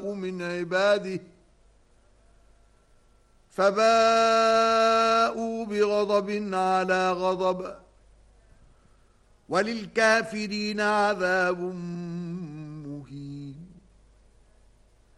يشاء من عباده فباءوا بغضب على غضب وللكافرين عذاب